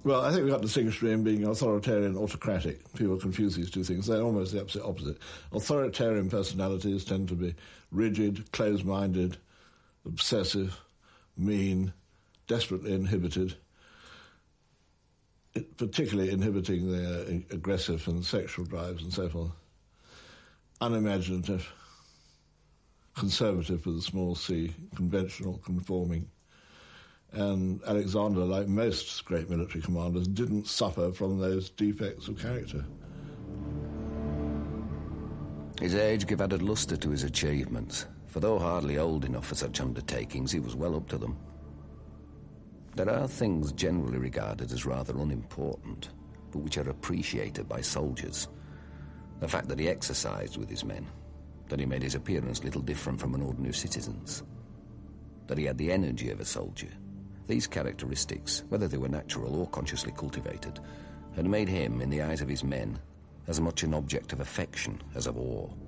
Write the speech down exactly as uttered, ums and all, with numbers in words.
Well, I think we've got to distinguish between being authoritarian and autocratic. People confuse these two things. They're almost the absolute opposite. Authoritarian personalities tend to be rigid, close-minded, obsessive, mean, desperately inhibited, it, particularly inhibiting their aggressive and sexual drives and so forth. Unimaginative, conservative with a small c, conventional, conforming. And Alexander, like most great military commanders, didn't suffer from those defects of character. His age gave added lustre to his achievements, for though hardly old enough for such undertakings, he was well up to them. There are things generally regarded as rather unimportant, but which are appreciated by soldiers. The fact that he exercised with his men, that he made his appearance little different from an ordinary citizen's, that he had the energy of a soldier. These characteristics, whether they were natural or consciously cultivated, had made him, in the eyes of his men, as much an object of affection as of awe.